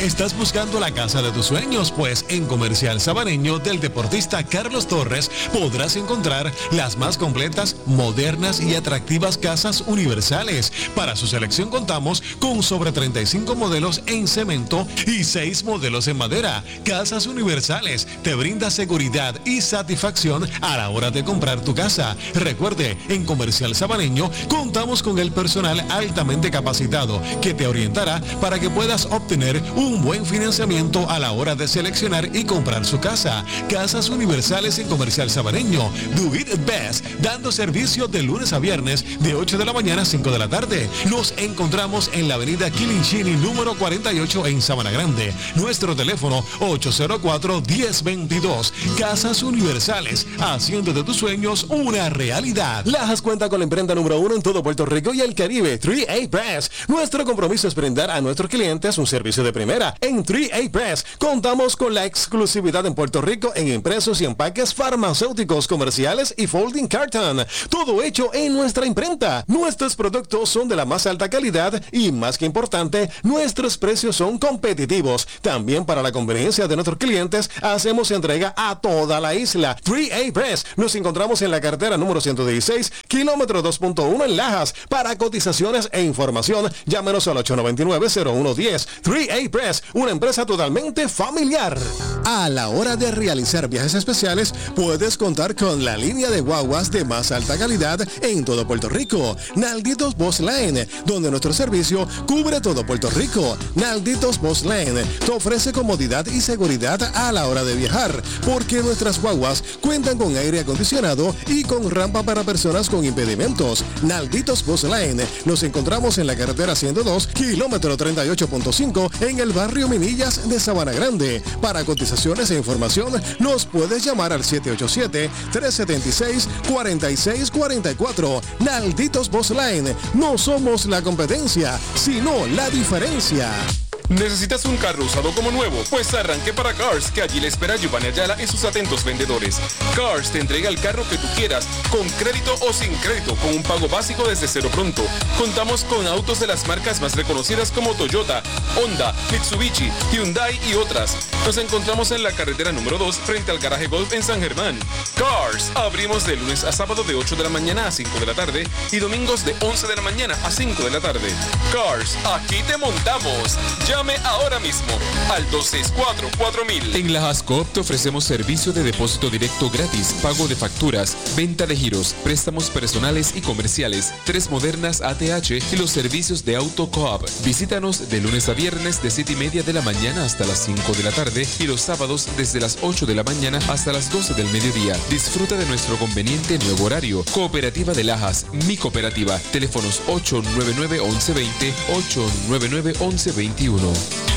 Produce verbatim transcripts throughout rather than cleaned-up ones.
¿Estás buscando la casa de tus sueños? Pues en Comercial Sabaneño del deportista Carlos Torres podrás encontrar las más completas, modernas y atractivas casas universales. Para su selección contamos con sobre treinta y cinco modelos en cemento y seis modelos en madera. Casas Universales te brinda seguridad y satisfacción a la hora de comprar tu casa. Recuerde, en Comercial Sabaneño contamos con el personal altamente capacitado que te orientará para que puedas obtener un buen financiamiento a la hora de seleccionar y comprar su casa. Casas Universales en Comercial Sabaneño. Do it best, dando servicio de lunes a viernes de ocho de la mañana a cinco de la tarde. Nos encontramos en la avenida Kilinchini número cuarenta y ocho en Sabana Grande. Nuestro teléfono ocho cero cuatro, diez veintidós. Casas Universales, haciendo de tus sueños una realidad. Lajas cuenta con la imprenta número uno en todo Puerto Rico y el Caribe, tres A Press. Nuestro compromiso es brindar a nuestros clientes un servicio de primera. En tres A Press contamos con la exclusividad en Puerto Rico en impresos y empaques farmacéuticos, comerciales y folding carton. Todo hecho en nuestra imprenta. Nuestros productos son de la más alta calidad y, más que importante, nuestros precios son competitivos. También, para la conveniencia de nuestros clientes, hacemos entrega a toda la isla. tres A Press. Nos encontramos en la carretera número ciento dieciséis, kilómetro dos punto uno en Lajas. Para cotizaciones e información, llámenos al ocho nueve nueve, cero uno uno cero. tres A Press, una empresa totalmente familiar. A la hora de realizar viajes especiales, puedes contar con la línea de guaguas de más alta calidad en todo Puerto Rico. Nalditos Bus Lane, donde nuestro servicio cubre todo Puerto Rico. Nalditos Bus Lane te ofrece comodidad y seguridad a la hora de viajar, porque nuestras guaguas cuentan con aire acondicionado y con rampa para personas con impedimentos. Nalditos Bus Lane, nos encontramos en la carretera ciento dos, kilómetro treinta y ocho punto cinco, en el barrio Minillas de Sabana Grande. Para cotizaciones e información, nos puedes llamar al siete ocho siete, tres siete seis, cuatro seis cuatro cuatro. Nalditos Bus Lane, no somos la competencia, sino la diferencia. ¿Necesitas un carro usado como nuevo? Pues arranque para Cars, que allí le espera Giovanni Ayala y sus atentos vendedores. Cars te entrega el carro que tú quieras, con crédito o sin crédito, con un pago básico desde cero pronto. Contamos con autos de las marcas más reconocidas como Toyota, Honda, Mitsubishi, Hyundai y otras. Nos encontramos en la carretera número dos, frente al garaje Golf en San Germán. Cars, abrimos de lunes a sábado de ocho de la mañana a cinco de la tarde y domingos de once de la mañana a cinco de la tarde. Cars, aquí te montamos. Llame ahora mismo al dos seis cuatro, cuatro mil. En la Hascoop te ofrecemos servicio de depósito directo gratis, pago de facturas, venta de giros, préstamos personales y comerciales, tres modernas A T H y los servicios de Auto Coop. Visítanos de lunes a viernes de siete y media de la mañana hasta las cinco de la tarde y los sábados desde las ocho de la mañana hasta las doce del mediodía. Disfruta de nuestro conveniente nuevo horario. Cooperativa de Lajas, mi cooperativa. Teléfonos ocho nueve nueve, once veinte, ocho nueve nueve, once veintiuno.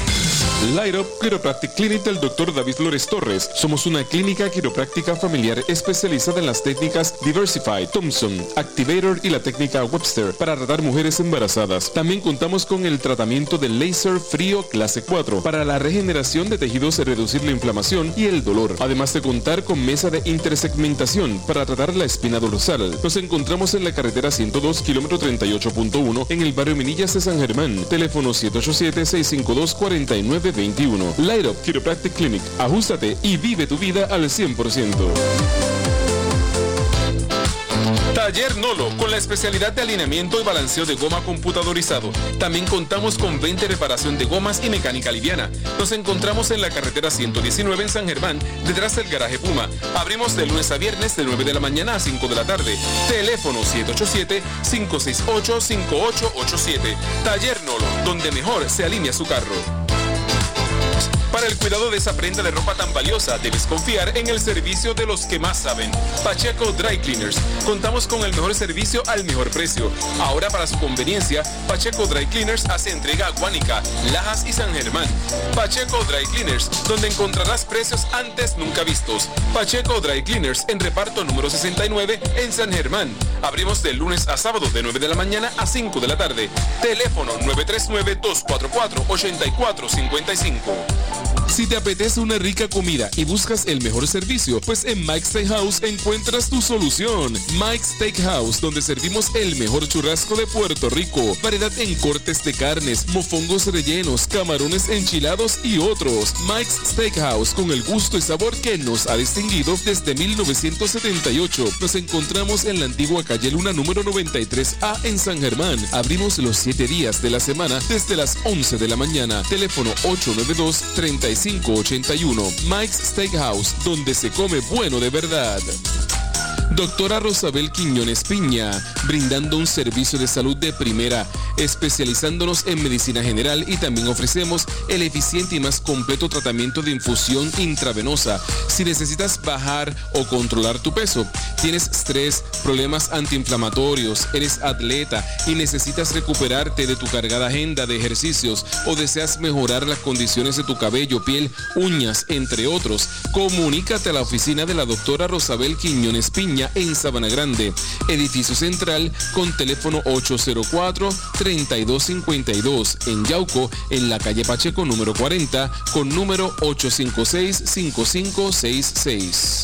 Light Up Chiropractic Clinic del doctor David Flores Torres. Somos una clínica quiropráctica familiar especializada en las técnicas Diversify, Thompson, Activator y la técnica Webster para tratar mujeres embarazadas. También contamos con el tratamiento del láser frío clase cuatro para la regeneración de tejidos y reducir la inflamación y el dolor. Además de contar con mesa de intersegmentación para tratar la espina dorsal. Nos encontramos en la carretera ciento dos, kilómetro treinta y ocho punto uno en el barrio Minillas de San Germán. Teléfono siete ocho siete, seis cinco dos, cuatro nueve veintiuno. Light Up Chiropractic Clinic. Ajústate y vive tu vida al cien por ciento. Taller Nolo, con la especialidad de alineamiento y balanceo de goma computadorizado. También contamos con venta y reparación de gomas y mecánica liviana. Nos encontramos en la carretera ciento diecinueve en San Germán, detrás del garaje Puma. Abrimos de lunes a viernes de nueve de la mañana a cinco de la tarde. Teléfono siete ocho siete, cinco seis ocho, cinco ocho ocho siete. Taller Nolo, donde mejor se alinea su carro. Para el cuidado de esa prenda de ropa tan valiosa, debes confiar en el servicio de los que más saben. Pacheco Dry Cleaners. Contamos con el mejor servicio al mejor precio. Ahora, para su conveniencia, Pacheco Dry Cleaners hace entrega a Guánica, Lajas y San Germán. Pacheco Dry Cleaners, donde encontrarás precios antes nunca vistos. Pacheco Dry Cleaners, en reparto número sesenta y nueve en San Germán. Abrimos de lunes a sábado de nueve de la mañana a cinco de la tarde. Teléfono nueve tres nueve, dos cuatro cuatro, ocho cuatro cinco cinco. Si te apetece una rica comida y buscas el mejor servicio, pues en Mike's Steakhouse encuentras tu solución. Mike's Steakhouse, donde servimos el mejor churrasco de Puerto Rico, variedad en cortes de carnes, mofongos rellenos, camarones enchilados y otros. Mike's Steakhouse, con el gusto y sabor que nos ha distinguido desde mil novecientos setenta y ocho. Nos encontramos en la antigua calle Luna número noventa y tres A en San Germán. Abrimos los siete días de la semana desde las once de la mañana. Teléfono ocho nueve dos, tres cinco ocho uno. Mike's Steakhouse, donde se come bueno de verdad. Doctora Rosabel Quiñones Piña, brindando un servicio de salud de primera, especializándonos en medicina general, y también ofrecemos el eficiente y más completo tratamiento de infusión intravenosa. Si necesitas bajar o controlar tu peso, tienes estrés, problemas antiinflamatorios, eres atleta y necesitas recuperarte de tu cargada agenda de ejercicios, o deseas mejorar las condiciones de tu cabello, piel, uñas, entre otros, comunícate a la oficina de la doctora Rosabel Quiñones Piña en Sabana Grande, edificio central, con teléfono ocho cero cuatro, tres dos cinco dos. En Yauco, en la calle Pacheco número cuarenta, con número ocho cinco seis, cinco cinco seis seis.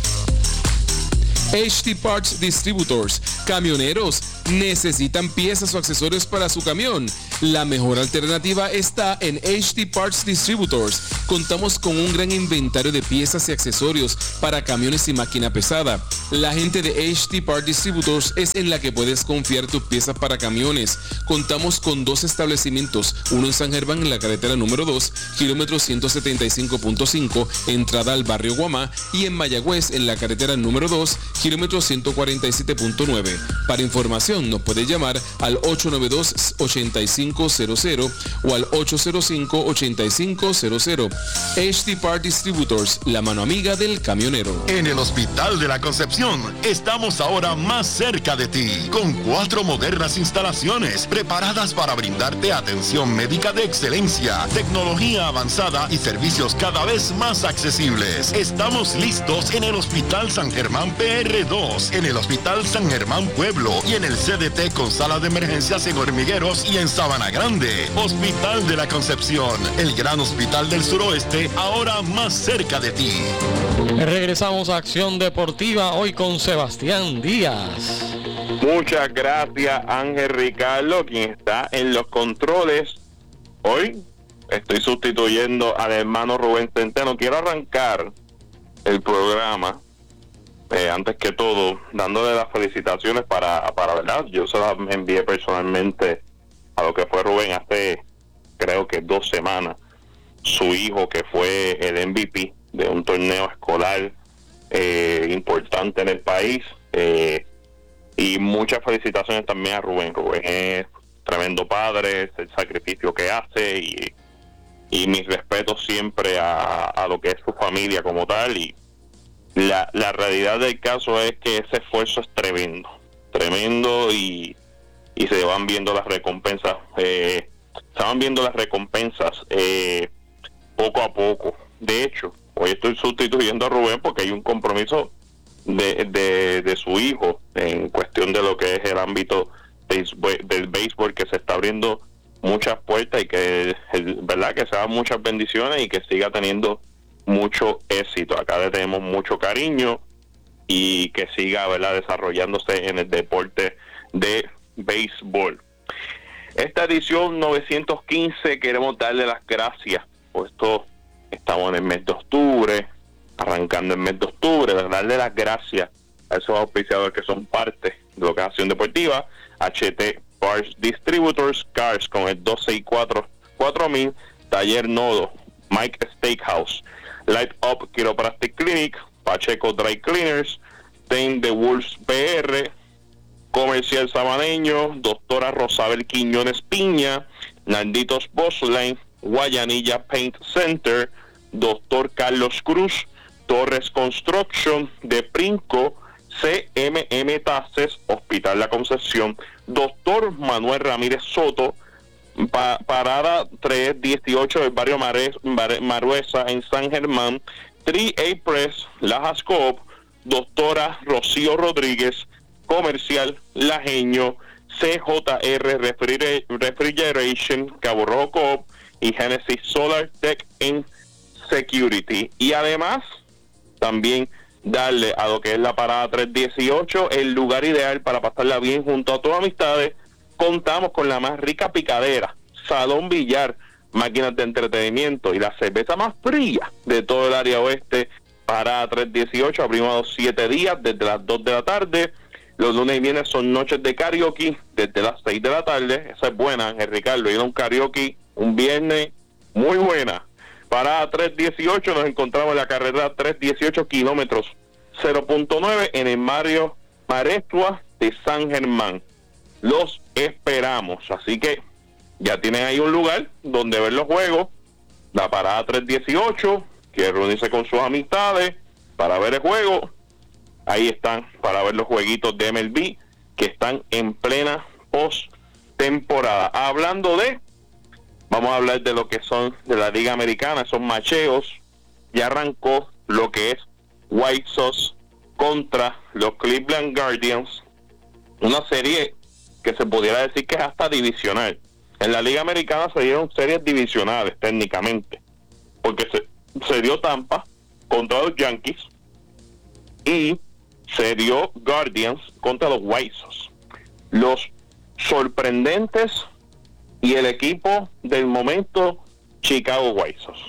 H T Parts Distributors. Camioneros, ¿necesitan piezas o accesorios para su camión? La mejor alternativa está en H T Parts Distributors. Contamos con un gran inventario de piezas y accesorios para camiones y máquina pesada. La gente de H T Parts Distributors es en la que puedes confiar tus piezas para camiones. Contamos con dos establecimientos, uno en San Germán en la carretera número dos, kilómetro ciento setenta y cinco punto cinco, entrada al barrio Guamá, y en Mayagüez en la carretera número dos, kilómetro ciento cuarenta y siete punto nueve. Para información nos puede llamar al ocho nueve dos, ocho cinco cero cero o al ocho cero cinco, ocho cinco cero cero. H T Parts Distributors, la mano amiga del camionero. En el Hospital de la Concepción estamos ahora más cerca de ti, con cuatro modernas instalaciones preparadas para brindarte atención médica de excelencia, tecnología avanzada y servicios cada vez más accesibles. Estamos listos en el Hospital San Germán P R dos, en el Hospital San Germán Pueblo y en el C D T con sala de emergencias en Hormigueros y en Sabana Grande. Hospital de la Concepción, el gran hospital del suroeste, ahora más cerca de ti. Regresamos a Acción Deportiva hoy con Sebastián Díaz. Muchas gracias, Ángel Ricardo, quien está en los controles. Hoy estoy sustituyendo al hermano Rubén Centeno. Quiero arrancar el programa Eh, antes que todo, dándole las felicitaciones para, para verdad, yo se las envié personalmente a lo que fue Rubén hace, creo que dos semanas, su hijo que fue el M V P de un torneo escolar eh, importante en el país, eh, y muchas felicitaciones también a Rubén. Rubén es tremendo padre, el sacrificio que hace, y, y mis respetos siempre a, a lo que es su familia como tal. Y La, la realidad del caso es que ese esfuerzo es tremendo, tremendo y, y se van viendo las recompensas, eh, se van viendo las recompensas eh, poco a poco. De hecho, hoy estoy sustituyendo a Rubén porque hay un compromiso de, de, de su hijo en cuestión de lo que es el ámbito de, del béisbol, que se está abriendo muchas puertas y que, verdad, que se dan muchas bendiciones y que siga teniendo mucho éxito. Acá le tenemos mucho cariño y que siga, ¿verdad?, desarrollándose en el deporte de béisbol. Esta edición novecientos quince queremos darle las gracias, puesto estamos en el mes de octubre, arrancando el mes de octubre, darle las gracias a esos auspiciadores que son parte de lo que es Acción Deportiva. H T Parts Distributors, Cars con el dos seis cuatro, cuatro mil, Taller Nodo, Mike Steakhouse, Light Up Chiropractic Clinic, Pacheco Dry Cleaners, Ten The Wolves P R, Comercial Sabaneño, Doctora Rosabel Quiñones Piña, Nanditos Bossline, Guayanilla Paint Center, Doctor Carlos Cruz, Torres Construction, De Princo, C M M Taces, Hospital La Concepción, Doctor Manuel Ramírez Soto, Pa- Parada tres dieciocho del barrio Mare- Mare- Maruesa en San Germán, tres A Press, Lajas Coop, Doctora Rocío Rodríguez, Comercial Lajeño, C J R Refriger- Refrigeration, Cabo Rojo Coop y Genesis Solar Tech en security. Y además, también darle a lo que es la parada tres dieciocho el lugar ideal para pasarla bien junto a tus amistades. Contamos con la más rica picadera, salón billar, máquinas de entretenimiento y la cerveza más fría de todo el área oeste. Parada tres dieciocho, abrimos los siete días desde las dos de la tarde. Los lunes y viernes son noches de karaoke desde las seis de la tarde. Esa es buena, Ángel Ricardo, ir a un karaoke un viernes, muy buena. Parada tres dieciocho, nos encontramos en la carretera tres dieciocho, kilómetros cero punto nueve, en el Mario Marestua de San Germán. Los esperamos, así que ya tienen ahí un lugar donde ver los juegos. La parada tres dieciocho, quiere reunirse con sus amistades para ver el juego. Ahí están para ver los jueguitos de M L B que están en plena post-temporada. Hablando de, vamos a hablar de lo que son de la Liga Americana, esos macheos. Ya arrancó lo que es White Sox contra los Cleveland Guardians. Una serie que se pudiera decir que es hasta divisional. En la Liga Americana se dieron series divisionales técnicamente, porque se, se dio Tampa contra los Yankees y se dio Guardians contra los White Sox. Los sorprendentes y el equipo del momento, Chicago White Sox.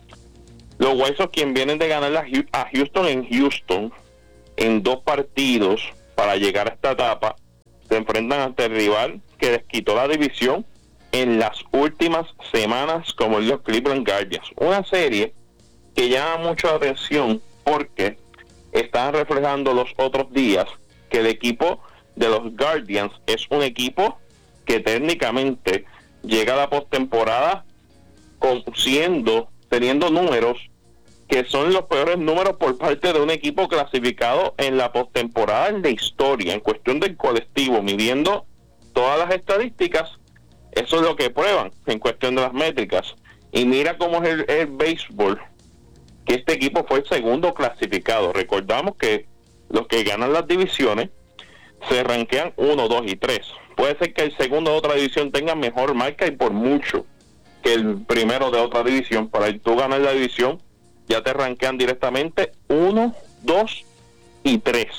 Los White Sox, quien vienen de ganar a Houston en Houston en dos partidos para llegar a esta etapa, se enfrentan ante el rival que les quitó la división en las últimas semanas, como los Cleveland Guardians. Una serie que llama mucho la atención porque están reflejando los otros días que el equipo de los Guardians es un equipo que técnicamente llega a la postemporada con siendo, teniendo números que son los peores números por parte de un equipo clasificado en la postemporada en la historia, en cuestión del colectivo, midiendo todas las estadísticas. Eso es lo que prueban en cuestión de las métricas. Y mira cómo es el, el béisbol, que este equipo fue el segundo clasificado. Recordamos que los que ganan las divisiones se rankean uno, dos y tres. Puede ser que el segundo de otra división tenga mejor marca y por mucho que el primero de otra división. Para tú ganar la división ya te rankean directamente uno, dos y tres.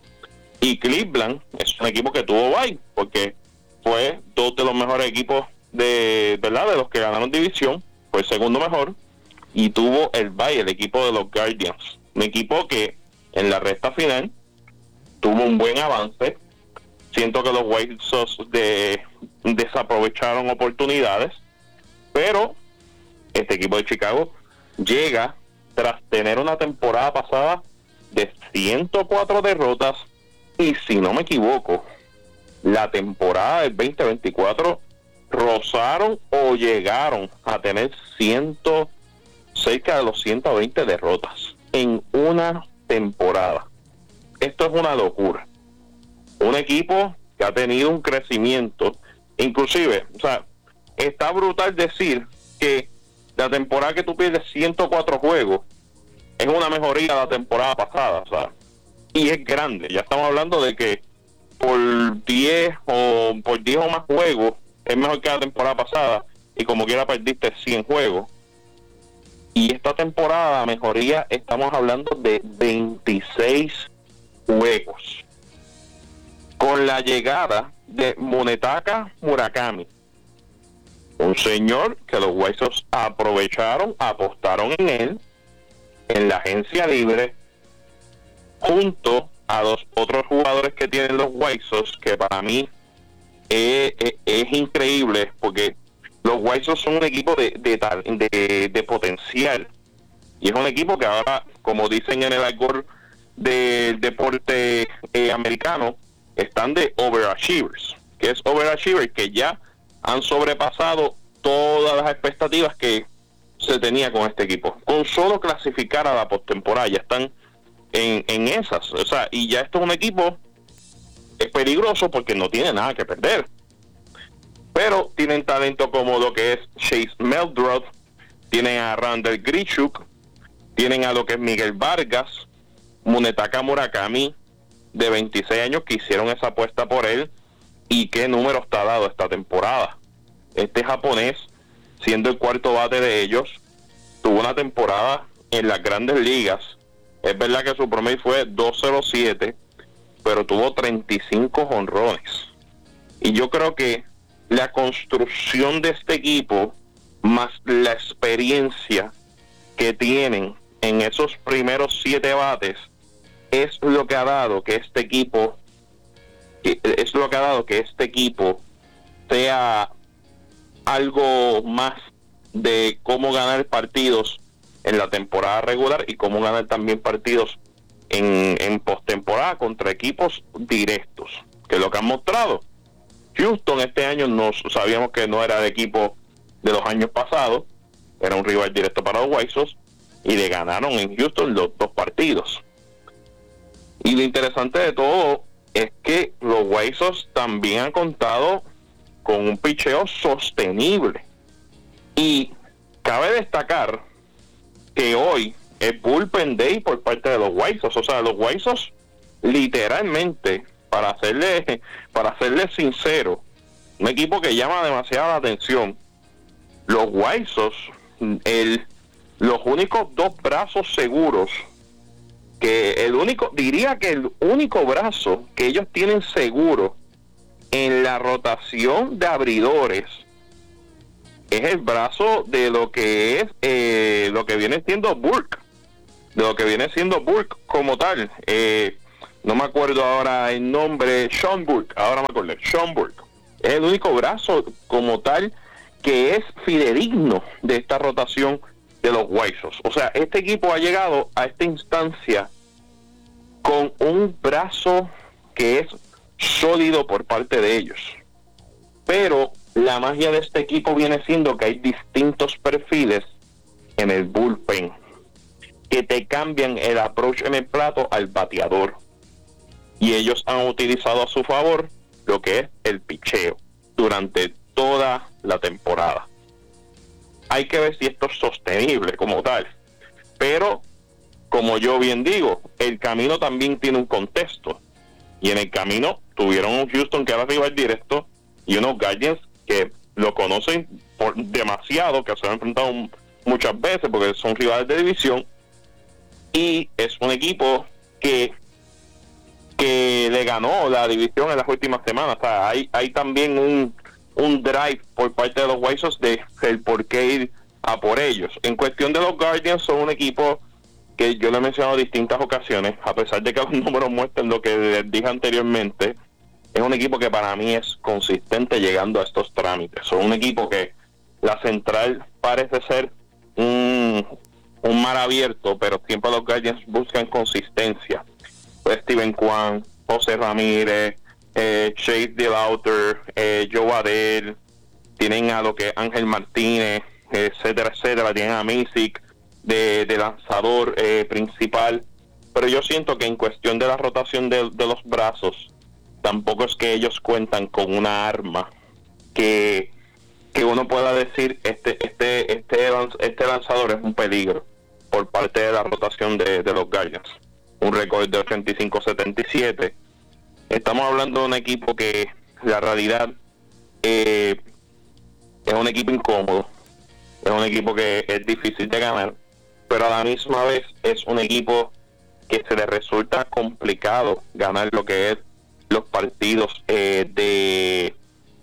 Y Cleveland es un equipo que tuvo bye, porque fue dos de los mejores equipos de, ¿verdad?, de los que ganaron división. Fue el segundo mejor. Y tuvo el bye, el equipo de los Guardians. Un equipo que en la recta final tuvo un buen avance. Siento que los White Sox de, desaprovecharon oportunidades. Pero este equipo de Chicago llega tras tener una temporada pasada de ciento cuatro derrotas. Y si no me equivoco, la temporada del veinte veinticuatro rozaron o llegaron a tener ciento cerca de los ciento veinte derrotas en una temporada. Esto es una locura. Un equipo que ha tenido un crecimiento, inclusive, o sea, está brutal decir que la temporada que tú pierdes ciento cuatro juegos es una mejoría de la temporada pasada, o sea, y es grande. Ya estamos hablando de que por diez o por diez o más juegos es mejor que la temporada pasada, y como quiera perdiste cien juegos. Y esta temporada, la mejoría, estamos hablando de veintiséis juegos. Con la llegada de Munetaka Murakami, un señor que los White Sox aprovecharon, apostaron en él, en la agencia libre, junto a los otros jugadores que tienen los White Sox, que para mí es, es, es increíble, porque los White Sox son un equipo de, de, de, de potencial, y es un equipo que ahora, como dicen en el argot del deporte eh, americano, están de overachievers. Que es overachievers? Que ya han sobrepasado todas las expectativas que se tenía con este equipo. Con solo clasificar a la postemporada ya están en, en esas, o sea, y ya esto es un equipo es peligroso porque no tiene nada que perder. Pero tienen talento como lo que es Chase Meldrod, tienen a Randall Grichuk, tienen a lo que es Miguel Vargas, Munetaka Murakami, de veintiséis años, que hicieron esa apuesta por él, y qué número está dado esta temporada. Este japonés, siendo el cuarto bate de ellos, tuvo una temporada en las grandes ligas. Es verdad que su promedio fue dos cero siete, pero tuvo treinta y cinco jonrones. Y yo creo que la construcción de este equipo, más la experiencia que tienen en esos primeros siete bates, es lo que ha dado que este equipo, es lo que ha dado que este equipo sea algo más de cómo ganar partidos en la temporada regular y cómo ganar también partidos en, en postemporada contra equipos directos, que es lo que han mostrado. Houston este año nos sabíamos que no era el equipo de los años pasados, era un rival directo para los White Sox y le ganaron en Houston los dos partidos. Y lo interesante de todo es que los White Sox también han contado con un picheo sostenible. Y cabe destacar que hoy es Bullpen Day por parte de los White Sox. O sea, los White Sox literalmente, para hacerle, para hacerle sincero, un equipo que llama demasiada la atención. Los White Sox, el, los únicos dos brazos seguros, que el único, diría que el único brazo que ellos tienen seguro en la rotación de abridores es el brazo de lo que es eh, lo que viene siendo Burke, de lo que viene siendo Burke como tal. Eh, no me acuerdo ahora el nombre, Sean Burke, ahora me acordé, Sean Burke. Es el único brazo como tal que es fidedigno de esta rotación de los White Sox. O sea, este equipo ha llegado a esta instancia con un brazo que es sólido por parte de ellos. Pero la magia de este equipo viene siendo que hay distintos perfiles en el bullpen que te cambian el approach en el plato al bateador. Y ellos han utilizado a su favor lo que es el picheo durante toda la temporada. Hay que ver si esto es sostenible como tal. Pero, como yo bien digo, el camino también tiene un contexto. Y en el camino tuvieron un Houston que era rival directo y unos Guardians que lo conocen por demasiado, que se han enfrentado muchas veces porque son rivales de división. Y es un equipo que que le ganó la división en las últimas semanas. O sea, hay, hay también un, un drive por parte de los White Sox de el por qué ir a por ellos. En cuestión de los Guardians, son un equipo que yo le he mencionado en distintas ocasiones, a pesar de que los números muestran lo que les dije anteriormente. Es un equipo que para mí es consistente llegando a estos trámites. Son un equipo que la central parece ser un, un mar abierto, pero siempre los Guardians buscan consistencia. Pues Steven Kwan, José Ramírez, eh, Chase DeLauter, eh, Joe Adell, tienen a lo que es Ángel Martínez, etcétera, etcétera, tienen a Misic de, de lanzador eh, principal. Pero yo siento que en cuestión de la rotación de, de los brazos, tampoco es que ellos cuentan con una arma que, que uno pueda decir este, este, este, este lanzador es un peligro por parte de la rotación de, de los Guardians. Un récord de ochenta y cinco setenta y siete. Estamos hablando de un equipo que la realidad eh, es un equipo incómodo, es un equipo que es difícil de ganar, pero a la misma vez es un equipo que se le resulta complicado ganar lo que es los partidos eh, de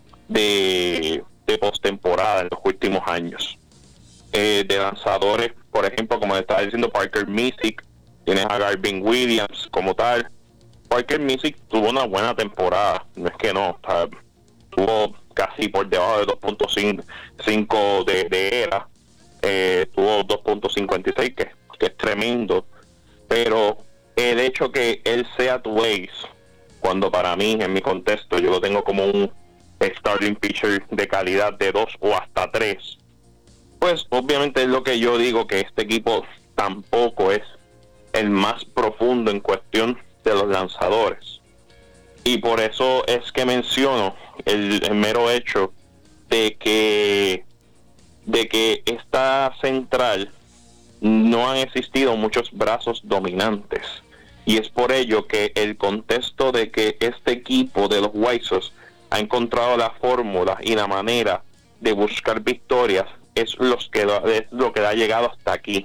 de, de postemporada en los últimos años. Eh, de lanzadores, por ejemplo, como le estaba diciendo, Parker Misic, tienes a Garvin Williams como tal. Parker Misic tuvo una buena temporada, no es que no, o sea, tuvo casi por debajo de dos punto cinco de, de era, eh, tuvo dos punto cincuenta y seis, que, que es tremendo, pero el hecho que él sea tu ace, cuando para mí, en mi contexto, yo lo tengo como un starting pitcher de calidad de dos o hasta tres, pues obviamente es lo que yo digo, que este equipo tampoco es el más profundo en cuestión de los lanzadores. Y por eso es que menciono el, el mero hecho de que de que esta central no han existido muchos brazos dominantes. Y es por ello que el contexto de que este equipo de los White Sox ha encontrado la fórmula y la manera de buscar victorias es, los que, es lo que ha llegado hasta aquí.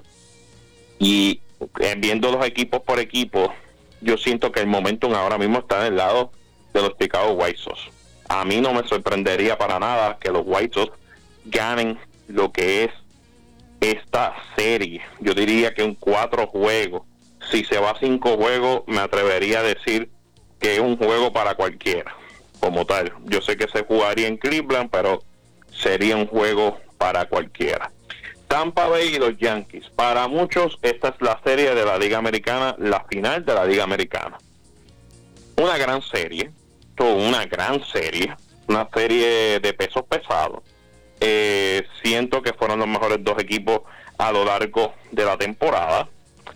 Y eh, viendo los equipos por equipo, yo siento que el momentum ahora mismo está en el lado de los Chicago White Sox. A mí no me sorprendería para nada que los White Sox ganen lo que es esta serie. Yo diría que un cuatro juegos. Si se va a cinco juegos, me atrevería a decir que es un juego para cualquiera, como tal. Yo sé que se jugaría en Cleveland, pero sería un juego para cualquiera. Tampa Bay y los Yankees. Para muchos, esta es la serie de la Liga Americana, la final de la Liga Americana. Una gran serie, una gran serie, una serie de pesos pesados. Eh, siento que fueron los mejores dos equipos a lo largo de la temporada.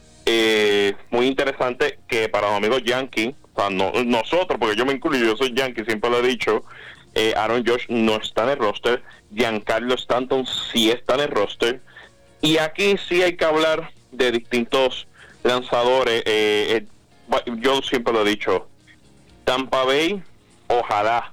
Eh, muy interesante que para los amigos Yankees, o sea, no, nosotros, porque yo me incluyo, yo soy Yankee, siempre lo he dicho, eh, Aaron Judge no está en el roster, Giancarlo Stanton sí está en el roster, y aquí sí hay que hablar de distintos lanzadores. eh, eh, yo siempre lo he dicho, Tampa Bay, ojalá,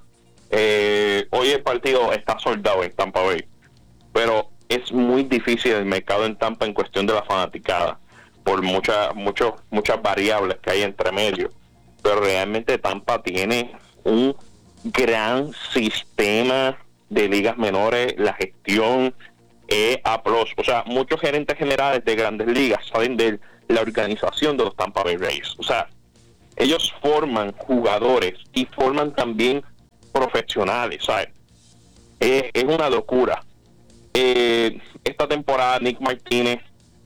eh, hoy el partido está soldado en Tampa Bay, pero es muy difícil el mercado en Tampa en cuestión de la fanaticada, por muchas muchos muchas variables que hay entre medio, pero realmente Tampa tiene un gran sistema de ligas menores, la gestión es A plus, o sea, muchos gerentes generales de grandes ligas saben de la organización de los Tampa Bay Rays, o sea, ellos forman jugadores y forman también profesionales, ¿sabes? Es, es una locura. Eh, esta temporada Nick Martínez,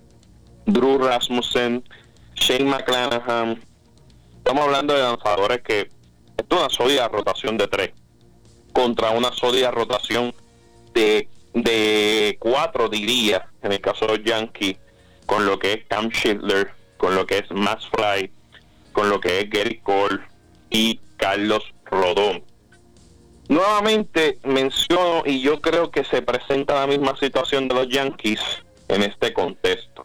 Drew Rasmussen, Shane McClanahan, estamos hablando de lanzadores que es una sólida rotación de tres contra una sólida rotación de, de cuatro, diría, en el caso de los Yankees, con lo que es Cam Schindler, con lo que es Max Fry, con lo que es Gerrit Cole y Carlos Rodón. Nuevamente menciono, y yo creo que se presenta la misma situación de los Yankees en este contexto.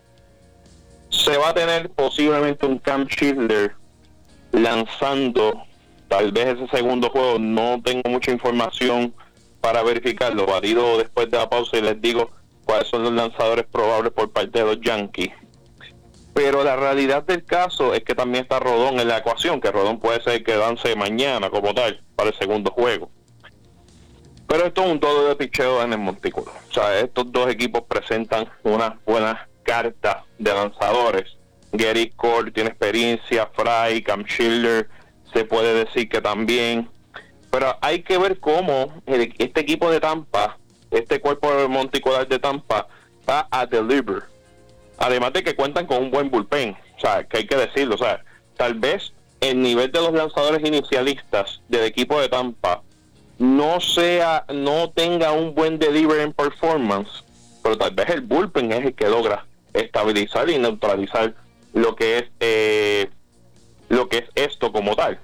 Se va a tener posiblemente un Cam Schindler lanzando tal vez ese segundo juego. No tengo mucha información para verificarlo. Valido después de la pausa y les digo cuáles son los lanzadores probables por parte de los Yankees. Pero la realidad del caso es que también está Rodón en la ecuación, que Rodón puede ser que lance mañana como tal para el segundo juego. Pero esto es un todo de picheo en el montículo. O sea, estos dos equipos presentan unas buenas cartas de lanzadores. Gerrit Cole tiene experiencia, Fry, Cam Schindler se puede decir que también. Pero hay que ver cómo el, este equipo de Tampa, este cuerpo monticular de Tampa, va a deliver. Además de que cuentan con un buen bullpen, o sea, que hay que decirlo, o sea, tal vez el nivel de los lanzadores inicialistas del equipo de Tampa no sea, no tenga un buen delivery en performance, pero tal vez el bullpen es el que logra estabilizar y neutralizar lo que es eh, lo que es esto como tal.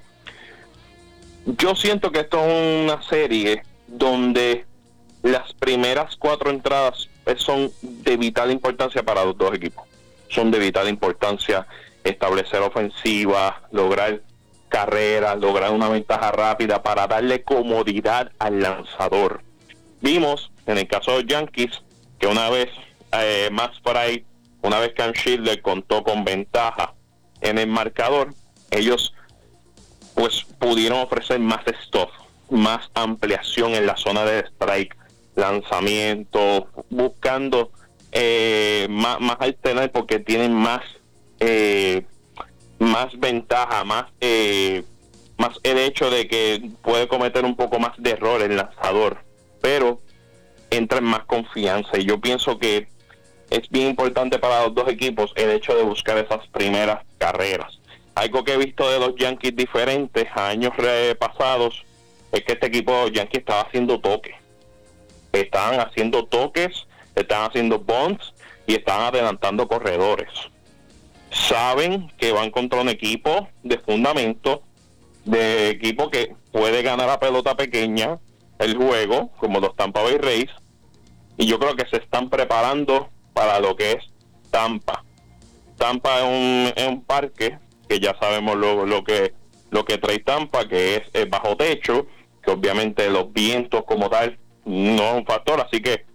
Yo siento que esto es una serie donde las primeras cuatro entradas son de vital importancia para los dos equipos. Son de vital importancia establecer ofensiva, lograr carreras, lograr una ventaja rápida para darle comodidad al lanzador. Vimos en el caso de los Yankees que una vez eh, Max Fry, una vez Cam Schindler contó con ventaja en el marcador, ellos pues pudieron ofrecer más stuff, más ampliación en la zona de strike, lanzamiento, buscando eh, más, más alternar porque tienen más eh, más ventaja, más eh, más el hecho de que puede cometer un poco más de error el lanzador, pero entra en más confianza. Y yo pienso que es bien importante para los dos equipos el hecho de buscar esas primeras carreras. Algo que he visto de los Yankees diferentes a años pasados es que este equipo de los Yankees estaba haciendo toques. Estaban haciendo toques, estaban haciendo bunts y estaban adelantando corredores. Saben que van contra un equipo de fundamento, de equipo que puede ganar a pelota pequeña el juego, como los Tampa Bay Rays, y yo creo que se están preparando para lo que es Tampa. Tampa es un, es un parque que ya sabemos lo, lo que lo que trae Tampa, que es, es bajo techo, que obviamente los vientos como tal no es un factor, así que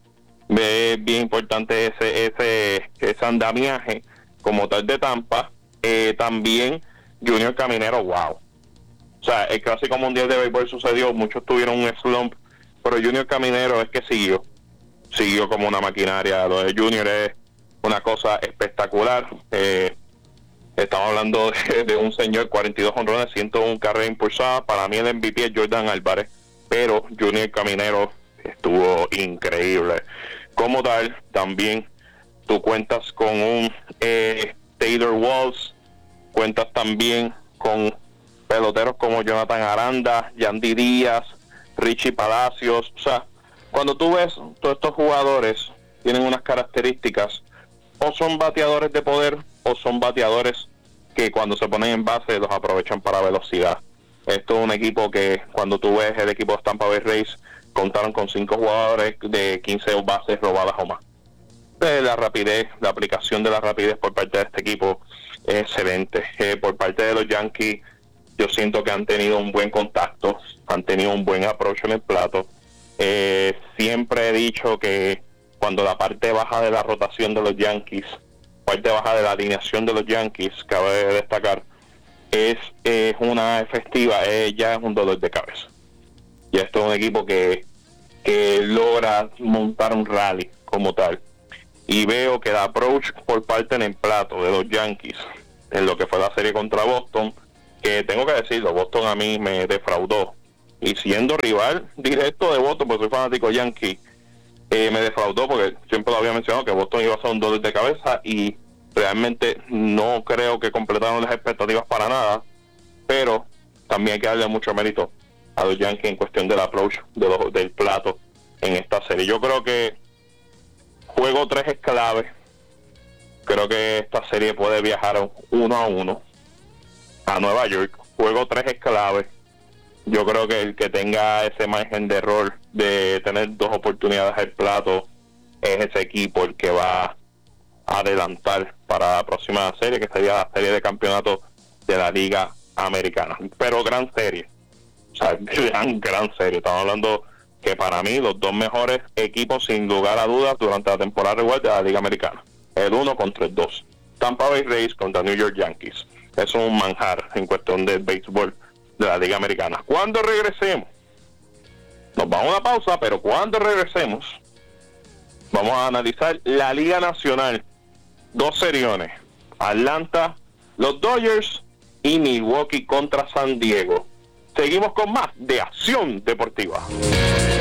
Es bien importante ese, ese, ese andamiaje como tal de Tampa. Eh, también Junior Caminero, wow. O sea, el Clásico Mundial de Béisbol sucedió, muchos tuvieron un slump, pero Junior Caminero es que siguió, siguió como una maquinaria. Lo de Junior es una cosa espectacular. Eh, estamos hablando de, de un señor, cuarenta y dos jonrones, ciento uno carreras impulsadas. Para mí el M V P es Jordan Álvarez, pero Junior Caminero estuvo increíble. Como tal, también tú cuentas con un eh, Taylor Walls, cuentas también con peloteros como Jonathan Aranda, Yandy Díaz, Richie Palacios. O sea, cuando tú ves todos estos jugadores tienen unas características, o son bateadores de poder o son bateadores que cuando se ponen en base los aprovechan para velocidad. Esto es un equipo que cuando tú ves el equipo de Tampa Bay Rays contaron con cinco jugadores de quince bases robadas o más. De la rapidez, la aplicación de la rapidez por parte de este equipo es excelente. Eh, por parte de los Yankees, yo siento que han tenido un buen contacto, han tenido un buen approach en el plato. Eh, siempre he dicho que cuando la parte baja de la rotación de los Yankees, parte baja de la alineación de los Yankees, cabe destacar, es, es una efectiva, eh, ya es un dolor de cabeza. Y esto es un equipo que, que logra montar un rally como tal. Y veo que el approach por parte en el plato de los Yankees, en lo que fue la serie contra Boston, que tengo que decirlo, Boston a mí me defraudó. Y siendo rival directo de Boston, porque soy fanático Yankee, eh, me defraudó porque siempre lo había mencionado que Boston iba a ser un dolor de cabeza y realmente no creo que completaron las expectativas para nada, pero también hay que darle mucho mérito a los Yankees en cuestión del approach de los, del plato en esta serie. Yo creo que juego tres es clave. Creo que esta serie puede viajar uno a uno a Nueva York. Juego tres es clave. Yo creo que el que tenga ese margen de error de tener dos oportunidades al plato es ese equipo el que va a adelantar para la próxima serie, que sería la serie de campeonato de la Liga Americana. Pero gran serie. O sea, gran, gran serie. Estamos hablando que para mí los dos mejores equipos sin lugar a dudas durante la temporada regular de la Liga Americana. El uno contra el dos. Tampa Bay Rays contra New York Yankees. Eso es un manjar en cuestión del béisbol de la Liga Americana. Cuando regresemos, nos vamos a una pausa, pero cuando regresemos, vamos a analizar la Liga Nacional. Dos seriones. Atlanta, los Dodgers y Milwaukee contra San Diego. Seguimos con más de Acción Deportiva.